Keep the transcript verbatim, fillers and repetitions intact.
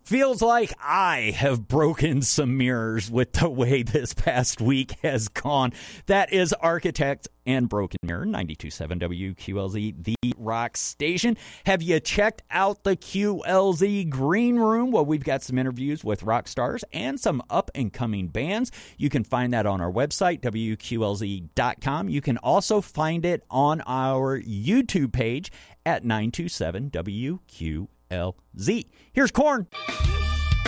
Feels like I have broken some mirrors with the way this past week has gone. That is Architect and Broken Mirror, ninety-two point seven W Q L Z, the rock station. Have you checked out the Q L Z Green Room? Well, we've got some interviews with rock stars and some up-and-coming bands. You can find that on our website, W Q L Z dot com. You can also find it on our YouTube page at nine two seven W Q L Z. Here's Korn.